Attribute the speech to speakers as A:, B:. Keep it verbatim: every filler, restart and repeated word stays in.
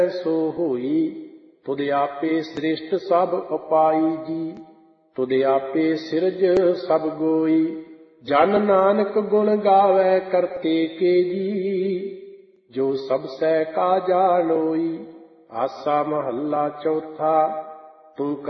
A: ਸੋ ਹੋਈ। ਤੁਧ ਆਪੇ ਸ੍ਰਿਸ਼ਟ ਸਭ ਉਪਾਈ ਜੀ। ਤੁਧ ਆਪੇ ਸਿਰਜ ਸਭ ਗੋਈ। ਜਨ ਨਾਨਕ ਗੁਣ ਗਾਵੈ ਕਰਤੇ ਕੇ ਜੀ। ਜੋ ਸਭ ਸਹਿ ਕਾ ਜਾਣੋਈ। ਆਸਾ ਮਹੱਲਾ ਚੌਥਾ। ਤੂੰ